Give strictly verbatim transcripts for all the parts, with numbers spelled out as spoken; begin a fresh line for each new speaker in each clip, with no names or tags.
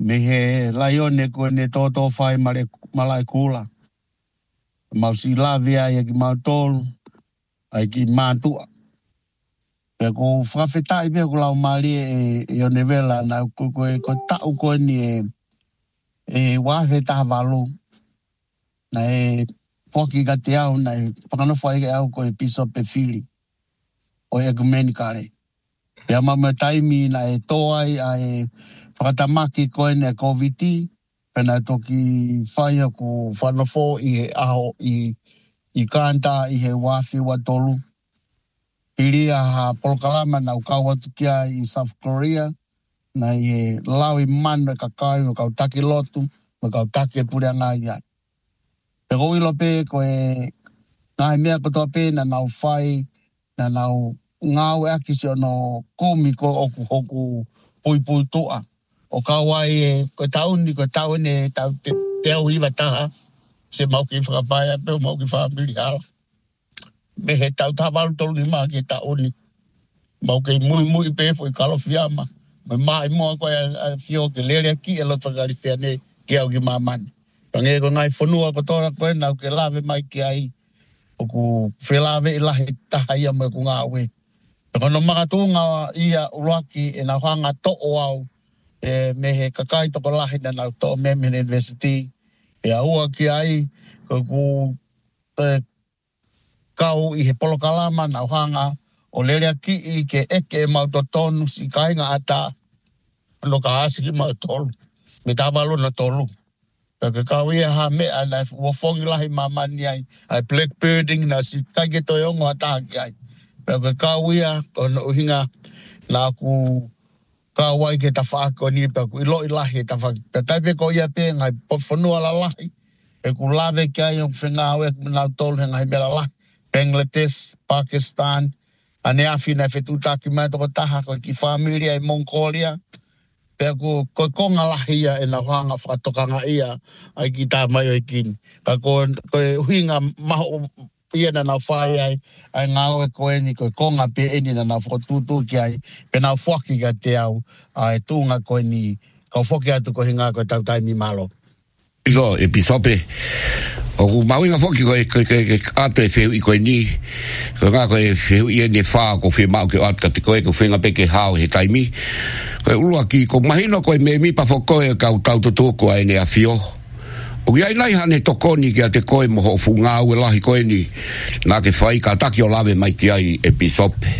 Me he laione ko ne toto fai mare malai kula. Mau si lawe ai ki mau tolu, ai ki mātua. Pe ko whawhetai pia ko lau maari e, e o nevela na ko, ko, ko tau ko ni e, e wahe taha walo. Na e whoki ka te au, na e whakanowha ike au ko e piso pe fili. O e ekumenikare. Pea mama taimi na e toai a e whakatamaki ko e COVID. Pena toki whaia ko whanofo i he aho i, i kanta i he wafi wa tolu. Piria ha Polokalama na ukawa tukia i South Korea. Na i he lawi manu e kakai o kautaki lotu, o kautaki e pure ngā iai. Pe koi lope ko e ngā mea kotoa pe na nau whai, na nau ngāu e aki si o no komi ko oku hoku pui pui toa. O kawai e, ko tauni, ko tauni e tau te, te au iwa taha, se mau ki whakapaya, pe mau ki whakamiri hala. Me he tau tawalu tolu ni maa ki tauni. Mau ki mui mui pefo i kalo fiama. Me maa i mua koe a fio ke lere ki e loto karistea ne ki au ki maa mani. Pange ko ngai whanua ko tora koe nau ke lawe mai ki ai. O ku whelawe i lahi taha ia mai ku ngā ue. E kono makatunga ia uruaki e na hanga to o au. E me he kakai toko lahi na nau to Memon University. E aua ki ai, ko ku e, kau i he Polokalama nau hanga o lerea ki i ke eke e mauto tonu si kainga ata no ka asi ki mau tolu. Me tawalo na tolu. Pe ke kau ia ha mea na wafongi lahi mamani ai, ai blackbirding na si kaike toi ongo ata ki ai. Pe ke kau ia, kono uhinga na ku kawai ke ta whaako ni pe ku ilo i lahi ta whaako. Pe taipe ko ia pe ngai whanua la lahi. Pe ku lawe ki ai o whengawe e ku nau tolu he ngai mera lahi. Bangladesh, Pakistan, ane afi na whetutaki mai toko taha ko ki familia i Mongolia. Pe ku ko konga lahi ia e na whanga whakatokanga ia ai ki tā mai o i kini. Ka ko, ko huinga maho ia na nau whai ai, ai ngāo e koe ni koe konga pe eni na nau whakatutu ki ai, pe nau whaki ka te au, ai tūnga koe ni, kau whoki atu ko hinga koe tau taimi malo.
Iko, e pisope, o ku mawinga whoki koe, koe, koe, koe, atu e wheu i koe ni, koe ngā koe wheu i ene whaa ko whe mau ke atu, te koe ko whenga peke hao he taimi, koe ulua ki, ko mahino koe me mi pa whokoe kau tau tutuko a ene a fio. O iai nai hane tokoni ki a te koe moho fu ngā ue lahi koe ni nā ke whai ka taki o lawe mai ki ai e pisope.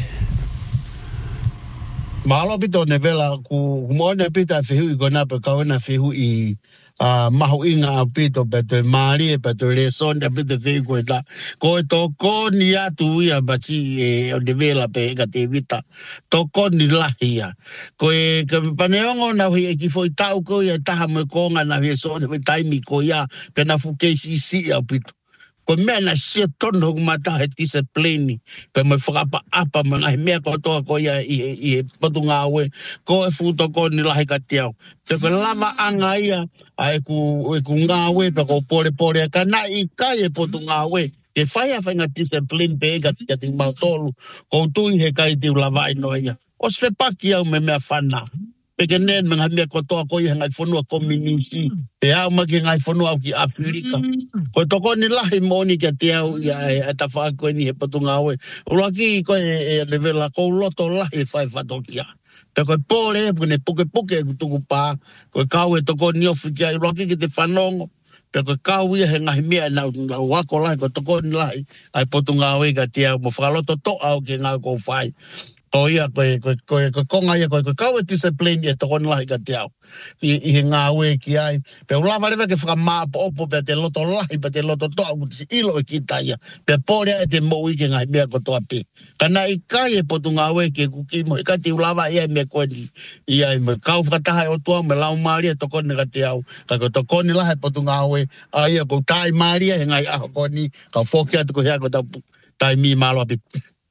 Mahalo pito ne vela ku moone pita whehu i kona pe kawana whehu i uh, mahu inga a pito pe te maari e pe te le sonda pita whehu koe ta. Koe tokoni atu ia bachi e o ne vela pe eka te vita. Tokoni lahi ia. Koe ka paneongo na hui e ki foi tau koe ia taha me konga na hui e sonda pe taimi koe ia pe na fu K C C a pito. Ko mea na sia tono hoku mata he tisa pleni. Pe mai whakapa apa ma ngai mea kotoa ko ia i, i e potu ngā ue. Ko e futo ko ni lahi ka te au. Te ko lama anga ia a e ku, e ku ngā ue pe ko pore pore. Ka na i kai e potu ngā ue. Ke whaia whainga tisa pleni pe ega tika ting mautolu. Ko tui he kai tiu lawai no ia. O se paki au me mea whana. Peke nen mga mea kotoa ko ia ngai whanua kominisi. Pe au maki ngai whanua au ki Afrika. Ko toko ni lahi moni kia te au ia e ta whaako ni he patu ngā oe. Ula ki ko e levela ko loto lahi whai whatokia. Te koe pōre e pune puke puke e kutuku pā. Koe kau e toko ni ofi kia. Ula ki ki te whanongo. Te koe kau ia he ngahi mea na wako lahi. Ko toko ni lahi ai patu ngā oe ka te au. Mo whakaloto to au ki ngā kou whai. Ko ia koe koe koe koe konga ia koe koe kau e tisa pleni e toko lahi ka te au. I, i he ngā ue ki ai. Pe ulawa rewa ke whakamā po opo pe te loto lahi pe te loto toa kuti si ilo e ki taia. Pe pōrea e te mou i ke ngai mea kotoa pe. Kana i kai e potu ngā ue ke kukimo. I kai te ulawa ia e mea koe ni. I ai me kau whakataha e o tua me lau maria toko ni ka te au. Ka koe toko ni lahi potu ngā ue. A ia kou tai maria he ngai aho koe ni. Ka whoki atu ko hea ko tau tai mi malo api.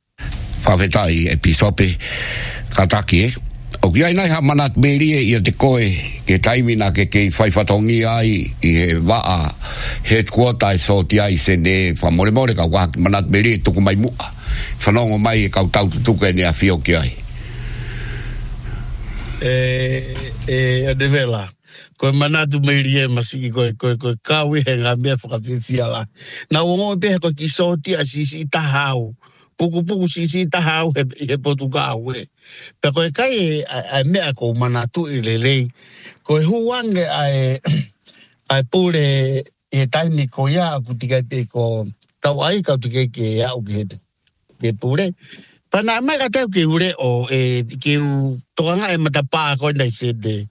Whawhetai e pisope kataki e. O ki ai nai ha manat merie i te koe ke taimina ke kei whaifatongi ai i he waa headquarter e so ti ai se ne whamore more ka wak manat merie tuku mai mua. Whanongo mai e kau tau tutuka e ne a whio ki ai.
E, e, a devela. Koe manatu meiri e masiki koe koe koe kawi he ngā mea whakawhiwhia la. Nā wongo e pehe koe ki sotia si si tahau. Puku puku si si tahau he, he potu kāu e. Pe koe kai e a mea ko manatu i le lei. Koe huange ai ai pule e taimi ko ia ku tikai pe ko tau ai kau tikai ke au ke ke pule. Pana mai ka tau ke ure o e ke u toanga e matapa ko nei se de.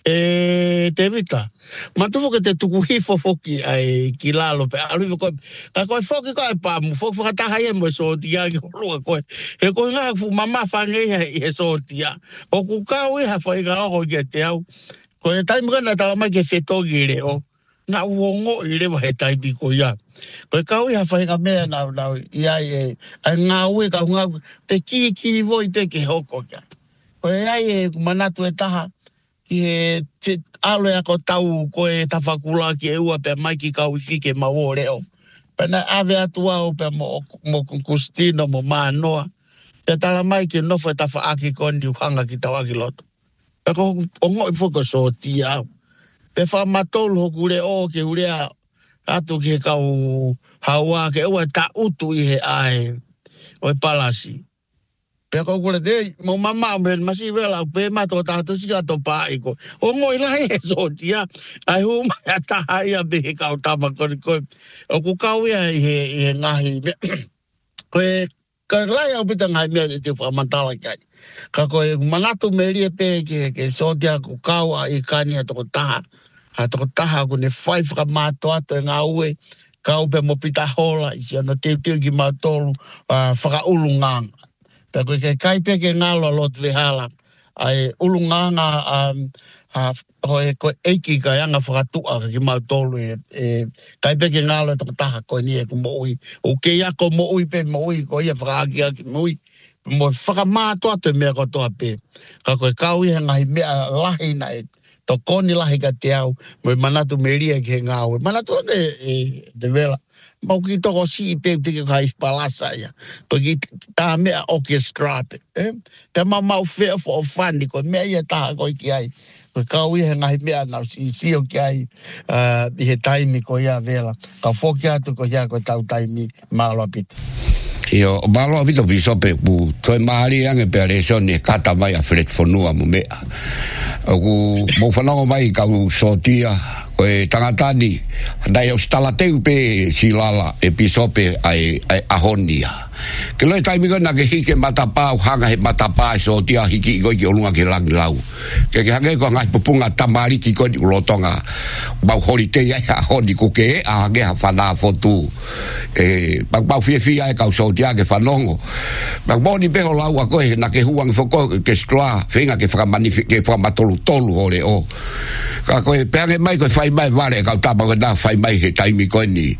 E te vita. Ma tu ke te tuku hifo foki ai ki lalo pe alu ko ka ko foki ko pa mu foki foki ta hae mo so dia ki lo ko e ko nga fu mama fa nge e so dia o ku ka we ha fa ga o ke te au ko e tai mo na ta ma ke feto gire o na uongo ile wa he tai bi ko ya ko ka we ha fa ga me na na ia e nga we ka nga te ki ki vo te ke hoko ka ko ai e manatu e taha e te alo e ko tau ko e tawhakula ki e ua pe mai ki kau ki ke mawo reo. Pena ave atua o pe mo, mo kustino mo manoa. Te tala mai ki nofo e tawha aki kondi uhanga ki tau aki loto. Pe ko ongo i fuko so ti au. Pe wha matolu hoku re o ke urea atu ki he kau haua ke ua ta utu i he ae o e palasi. Pe ko kule de mo mama men masi vela pe ma to ta to siga to pa iko o ngoi la e so tia ai hu ma ta ia be ka ta ma ko ko o ku ka ia he he ngahi ko ka la ia bita ngai me te fa mantala kai ka ko manatu meri pe ke ke so tia ku ka i kani to ta ha to ta ha ku ne five ka ma to to ngawe ka pe mo pita hola i no te te ki ma tolu fa ulungang. Pero que kai pe ke ngalo lot le hala ai ulunganga um ha ho e ko eki ka yanga fratu a ki ma tolu e kai pe ke ngalo to ta ko ni e ko mo i o ke ya ko mo i pe mo i ko ia fra ki mo i mo fra ma to te me ko to pe ka ko ka ui hanga i me lahi na e to koni lahi ka te au mo manatu meria ke ngao manatu e de vela mau ki toko si pe te ka i palasa ia porque ta me orchestra eh ta ma mau fe for fun ko me ia ta ko ki ai ko ka ui he ngai me na si si o ki ai uh he taimi ko ia vela ka foki atu ko ia ko tau taimi malo apita
io malo apita biso pe bu toi mari ange pe reso ni kata mai a fret fonua mo me o mo fanao mai ka sotia ko e tangatani dai o stala teu pe silala episope ai ai ahonia ke lo tai migo na ke hike matapa hanga he matapa so tia hiki go ki olunga ke lang lau ke ke hanga ko ngai pupunga tamari ki ko lotonga ba holite ya ahoni ko ke a ge ha fana fotu e ba ba fie fie ai ka so tia ke fanongo ba boni pe ho lau ko na ke huang foko ke skla finga ke fra magnifique fra matolu tolu ole o ka ko e pe mai ko fai mai vale ka ta ba na fai mai he tai mi ko ni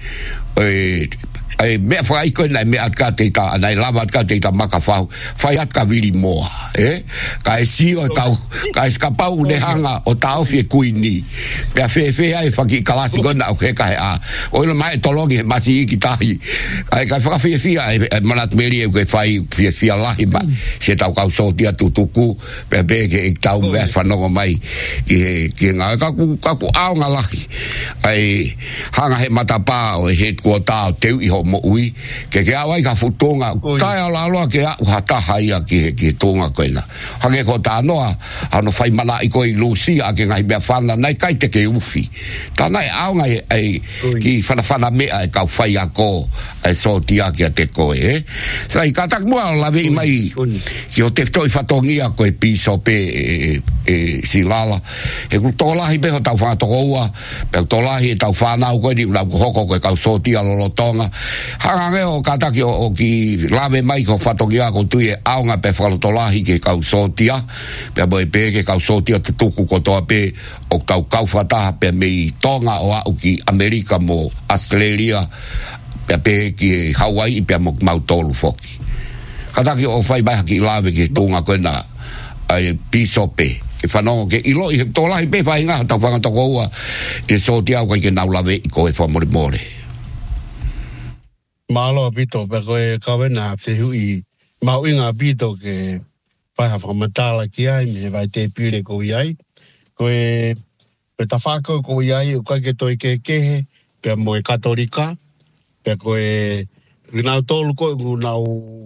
e ai me fai ko na me atka te ta na lava atka te ta maka fa fai atka vili mo eh ka si o ta ka escapa u de hanga o ta o fie kuini pe fe fe ai fa ki kala si gona o ke ka a o lo mai tologi ma si ki ta ai ka fa fie fie ai manat meri e ke fai fie fie la ba se ta ka so dia tu tu ku pe be ke ta u ve fa no mai ki ki nga ka ku ka ku a nga la ai hanga he matapa o he ko ta te i ho mo ui ke ke awai ka futonga tai ala aloa ke a hata haia ki ki tonga koina hage ko ta noa ano fai mana i koi Lucia ke ngai be fana nai kai te ke ufi ta nai au ngai ai ki fana fana me ai ka fai ako ai so tia ke te ko e sai ka tak mo la ve mai ki o te toi fatongia ko e piso pe e silala e ku tola hi be ho ta fa to ua pe tola hi ta fa na ko di la hoko ko ka so tia lo tonga hanga o kata ki o ki lave mai ko fatogia ko tu e aunga pe faltolahi ke kau sotia pe boe pe ke kau sotia tuku ko to pe o kau kau fata pe me tonga o au ki Amerika mo Australia pe pe ki Hawaii pe mo mautolu foki kata ki o fai bai ki lave ke tunga ko na ai pisope e fano ke ilo i tolahi pe fai nga ta fanga to ko e sotia ko ke na lave ko e famore more
malo bito pe ko e ka vena fe hui mau inga bito ke pa ha fa matala ki ai me vai te pire ko ai ko e Pe ta whākau ko iai o kai ke toi ke kehe, pe mo e katolika, pe ko e rinau tolu ko e ngunau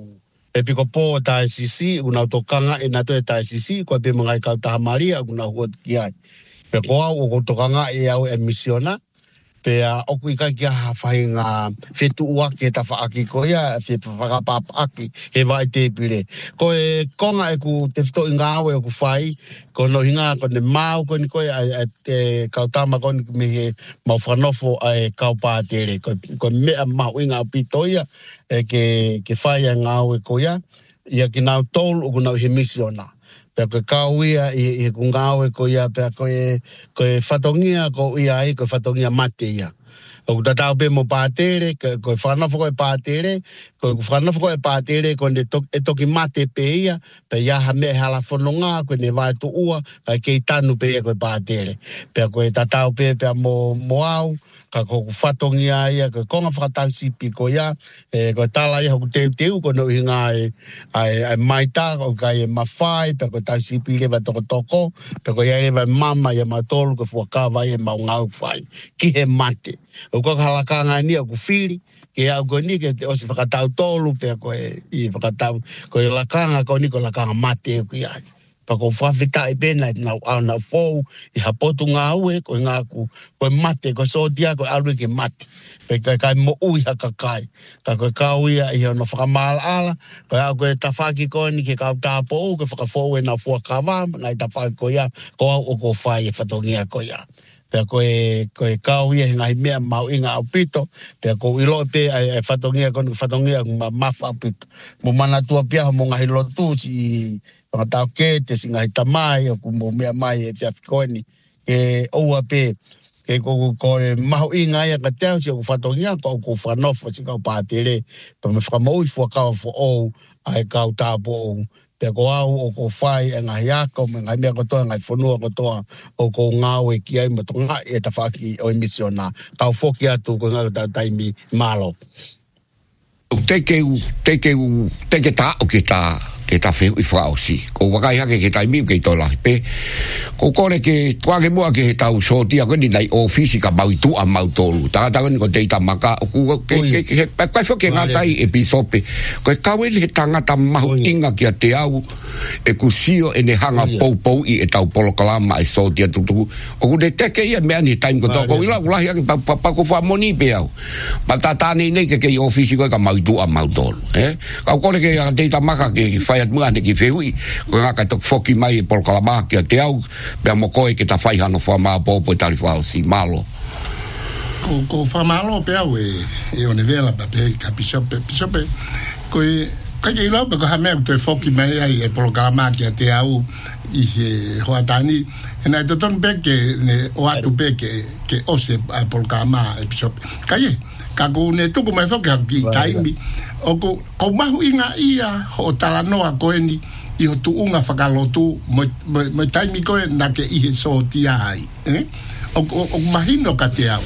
e piko pō ta I C C, ngunau to kanga e nato e ta I C C, ko e pe mga i kau taha maria, ngunau huat ki ai. Pe ko au o ko to kanga e au e misiona, pe a oku i kai kia hawhai ngā whetu ua ke ta whaaki ko ia, e whakapapaki he vai te pire. Ko e konga e ku te whito i ngā awe o ku whai, ko no hinga ko ne mau ko ni koe ai te kautama ko ni me he mau whanofo ai kau pātere. Ko, ko mea mau i ngā pitoia e ke, ke whai a ngā awe ko ia, ia ki nau tolu o ku nau he misiona. Pea koe kau ia i, i ku ngāwe ko ia, pea koe, koe whatongia ko ia ai, koe whatongia mate ia. O ku tatau pe mo pātere, koe whanofo koe pātere, koe whanofo koe pātere, koe ne to, e toki mate pe ia, pe ia ha mea hala whanonga, koe ne vai tu ua, kai kei tanu pe ia koe pātere. Pea koe tatau pe pea mo, mo au, ka ko whatongia ia, koe konga whakatau sipi ko ia, e, koe tala ia hoku teu teu, koe no hinga e, ai, ai maita, koe kai e mawhai, pe koe tau sipi lewa toko toko, pe koe ia lewa mama ia matolu, koe fuakawa ia mau ngau whai, ki he mate. O koe halakanga ni o ku whiri, ke au koe ni ke te osi whakatau tolu, pe koe i whakatau, koe lakanga koe ni koe lakanga mate o ki ai. Pa ko whawhita i pēnei, nau au nau fōu, i hapotu ngā ue, koe ngā ku, koe mate, koe sotia, koe alu ke mate. Pe kai kai mo ui haka kai. Ka koe kau ia i hono whakamala ala, koe au koe tawhaki koe ni ke kau tāpo u, koe whakafōu e nau fuakawā, ngai tawhaki koe ia, ko au o ko whai e whatongia koe ia. Pea koe, koe kau ia ngai mea mau inga au pito, pea ko ilo pe ai whatongia koe, whatongia ma mawha au pito. Mo mana tua pia ho mo ngahi lotu si tau ke te singa hita mai o ku mo mea mai e pia whikoeni ke oua pe ke ko ko mahu inga ia ka teo si o ku whatongia ko ku whanofo si kau pātere pa me whakamoi fuakau fo ou ai kau tāpo ou pe ko au o ko whai e ngai ako me ngai mea kotoa ngai whanua kotoa o ko ngāwe ki ai mato ngai e ta whaki o emisiona kau whoki atu ko ngau tau taimi malo.
Teke teke teke ta o ke ta ke ta feu I whao si. Ko wakai hake ke tai miu ke tō lahi pe. Ko kore ke tuake mua ke he tau sotia koe ni nei ofisi ka mau tu a mau tolu. Tātaka ni ko teita maka. Ko ke ke ke kai whoke ngatai e pisope. Ko e kaweni he tangata mahu inga ki a te au e kusio e ne hanga pou pou I e tau polokalama e sotia tutuku. O ku te teke ia mea ni taim ko tō. Ko ila ulahi ake pa ko wha moni pe au. Ma tātāne nei ke ke I ofisi koe ka mau tu a mau tolu. Kau kore ke a teita maka ke whaiat mua ne ki whehui, ko ngā kai tok whoki mai e polkalama ki a te au, pia mo koe ke ta whai hano wha maa pōpo e tari whao si malo.
Ko, ko wha malo pe au e, e one vela pa pe ka pisope, pisope, ko e, kai ke ilau pe ko ha mea te whoki mai ai e polkalama ki a te au I he hoatani, e nai toton pe ke ne o atu pe ke, ke ose a polkalama e pisope. Kai e, ka ku ne tuku mai whoki ha ki taimi, o ko ko mahu inga ia ho talanoa koe ni I ho tuunga whakalotu mo, mo, mo taimi koe na ke ihe so tia ai eh? o, o, o mahino ka te au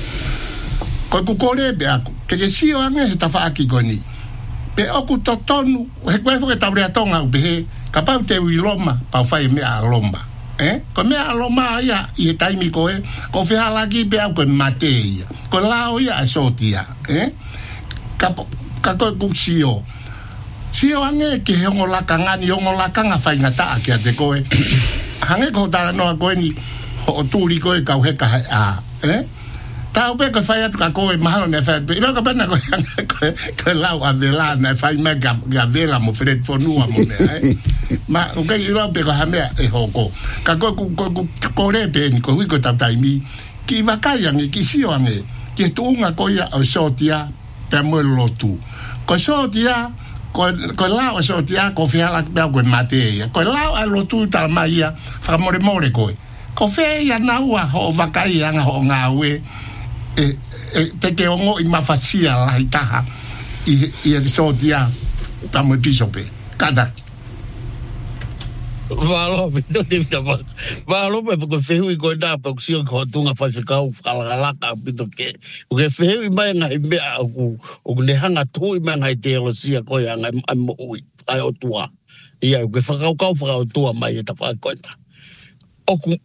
koe ku kore be aku ke ke sio ange he tawhaaki koe ni pe oku totonu he koe whoke taurea tonga u behe ka pau te ui loma pau whai mea lomba eh? Ko mea loma ia I he taimi koe ko whihalaki be au koe mate ia ko lao ia so tia eh? ka ka koe ku sio sio ange ke hongo lakanga ni hongo lakanga whai ngata a kia te koe hange ko tala noa koe ni ho tūri koe kau heka hai a eh? Tau pe koe whai atu ka koe mahalo ne whai pe ilo ka pena koe koe koe lau a vela ne whai me ka, ka vela mo fred fonua mo ne eh? Ma uke ilo pe koe hamea e hoko ka koe ku ku kore pe ni koe hui koe tau taimi ki wakai ange ki sio ange ki tuunga koe au sotia pe mo lotu ko sotia ko ko lao sotia ko fiala pe ko mate ko lao a lotu tal maia fa more more ko ko fe ya na ua ho vakai anga ho ngawe e e te ke ongo I mafasia la itaha I I sotia pa mo pisope kada
Valo, pito te vita pa. Valo, pe porque fehu I koe nā, pe kusio ko tunga whai whikau, whalagalaka, pito ke. Uke fehu I mai ngai mea, o ne hanga tui mea ngai te alo sia koe, ngai ai mo ui, ai o tua. Ia, uke whakau kau whakau tua mai e ta whai koe nā. Oku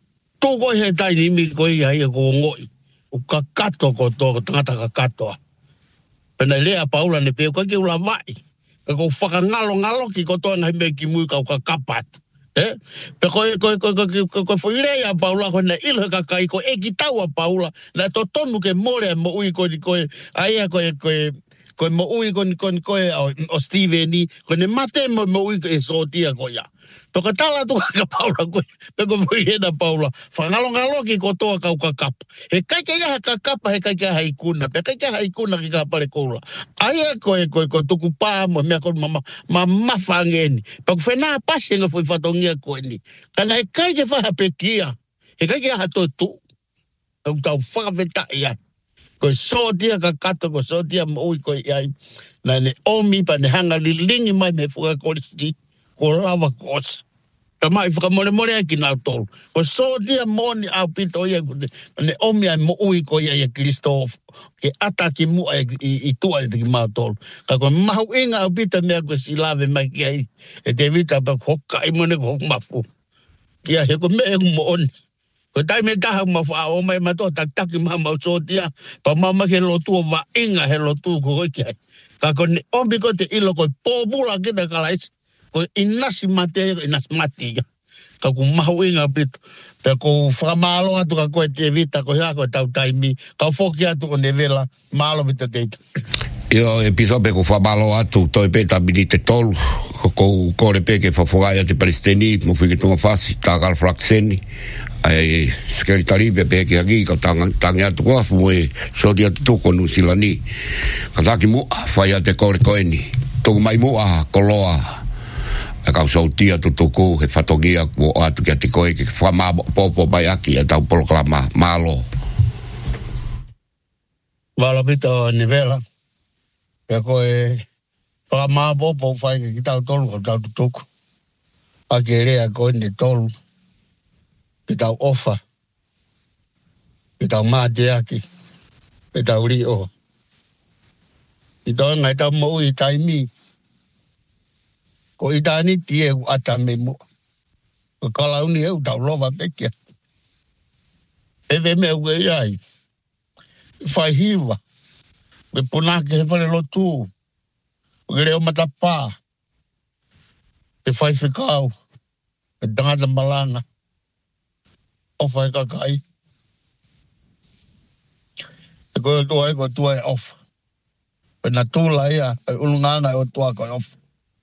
tō ko he tai ni mi ko ia ia ko ngoi. O ka kato ko tō tangata ka katoa. Pena lea paula ne peo ka ke ula vai. Ka ko whakangalo ngalo ki ko tō ngai me ki mui ka ka kapat. Eh? Pe ko ko ko ko ko foi rea paula ko na ilha ka kai ko e ki taua paula. Na to tonu ke more mo ui ko ko aia ko ko ko mo ui ko ko ko o Steveni ko ne mate mo mo ui e sotia ko ya. Pe ko tala tu ka paula ko pe ko foi rea paula. Whangalo ngalo ki ko tō ka ka kap. He kai kai ka kapa he kai kai hai kuna. Pe kai kai hai kuna ki ka pare kola. Aia ko ko ko tuku pa mo me ko mama mama fangeni. Pe ko fena pase no foi fatongia ko ni. Kana he kai ke fa pe kia. He kai ke ha to tu. O tau whakaweta ia. Ko so dia ka kato ko so dia mo ui ko ia. Na ne omi pa ne hanga li lingi mai me fuka ko sti. Ko lava kos. Ka mai fuka mole mole aki na tolu. Ko so dia moni au pito ia. Ne omi ai mo ui ko ia ia Kristof. Ke ataki mu ai i tua i tiki maa tolu. Ka ko mahu inga au pito mea ko si lave mai ki ai. E te vita pa hoka i mone ko mafu. Kia he ko mea mo oni. Ko tai me taha ma fa o mai ma to tak tak ma ma so dia pa mama ke lo tu va inga he lo tu ko ki ka ko ni ombi ko te ilo ko pobula ke da kala is ko inasi mate inas mati ka ko ma inga bit pe ko fa malo atu ka ko te vita ko ya ko tau tai mi ka foki atu ko nevela malo vita te
Io episodio ko fa malo atu to pe ta bilite tol ko ko le pe ke fa foga te palestini mo fi ke to fasi ta gal fraxeni ai sekretari be pe ke agi ko tang tang ya to fu e so dia to ko nu silani ka ta ki mo fa ya te ko ko ni to mai mo a koloa a ka so tia to to ko he fatogia ko atu ke te ko ke fa ma popo bai aki ta programa malo
malo pito nivela pe ko e pa ma popo fa ke ta tolu ko ta to ko a ke rea ko ni tolu Pita ofa. Pita mate aki. Pita uri o. Pita ngai ta mo i tai mi. Ko i tani tie u ata me mo. Ko kala uni e u tau lova pekia. E ve me ue iai. Fai hiwa. Me punake he fale lo tu. Ko reo matapa. E fai whikau. E tangata malanga. Ofa e kakai. E koe tua e koe tua e ofa. E na tūla ia, e ulunganga e o tua koe ofa.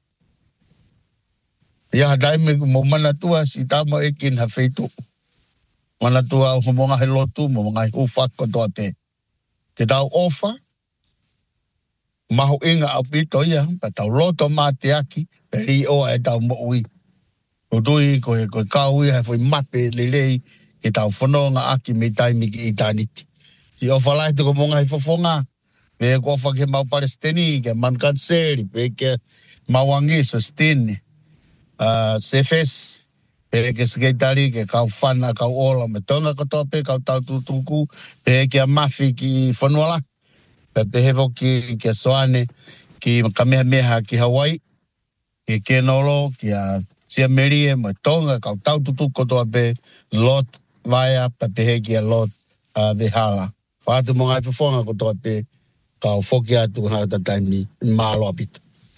Ia daime mo mana tua si tamo e kin ha feitu. Mana tua o monga he lotu, mo monga he ufak ko toa te. Te tau ofa, mahu inga au pito ia, pa tau loto maa te aki, pe ri oa e tau mo ui. O tui koe koe kau ia, he foi mape lelei, ke tau whanonga aki me taimi ki i taniti. Si ofa lai te ko monga he fofonga, me ko ofa ke mau palestini, ke man kanseri, pe ke mau angiso, stini, uh, sefes, pe ke sekretari, ke kau whana, kau ola, me tonga katope, kau tau tutuku, pe ke a mafi ki whanuala, pe pe hevo ki ke soane, ki kamehameha ki Hawaii, ki kenolo, ki a sia merie, me tonga, kau tau tutuku kotoa pe lot, Vaya pa pehe ki a lot a uh, vehala. Whātu mo ngai whawhonga ko toa pe kau whoki atu hata taimi malo apito.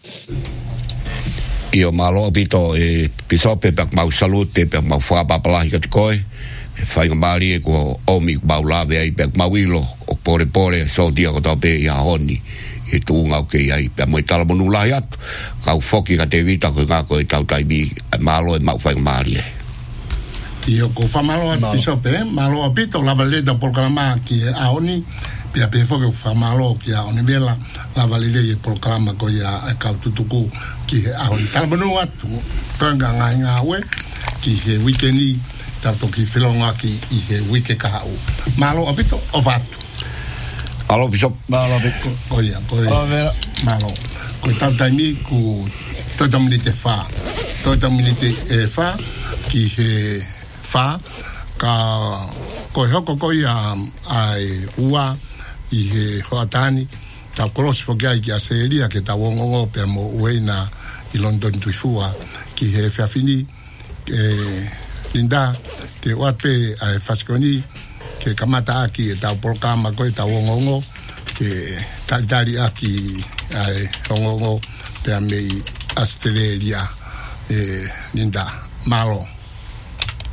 Io malo apito e pisope pe mau salute pe mau whapapalahi ka te koe. E whainga maari e ko omi mau lawe ai pe mau ilo o pore pore so dia ko toa pe i a honi. E tu unga o ke ai pe mo i tala monu lahi atu. Kau whoki ka te vita ko ngā ko e tau taimi malo e mau whainga maari e.
Io ko fa malo a pisope, malo a pito la valeda proclama ki a oni pia pe fo fa malo ki a oni vela la valide e proclama ko ya ka tutuku ki a oni tal bonu atu kanga nga nga we ki he weekendi ta to ki filonga ki i he week ka u malo a pito o fatu
alo pisop
malo pito ko ya ko malo ko ta taimi ku to taminite fa to taminite e fa ki he fa ka ko hoko ko ia ai ua i he hoatani ta kolos fo kai ki aseria ke ta wongo pe mo uena i London tuifua ki he fa fini e Linda te wape ai faskoni ke kamata aki e tau polkama ko e tau ongongo ke tali tali aki ai ongongo pe a mei Australia e Linda malo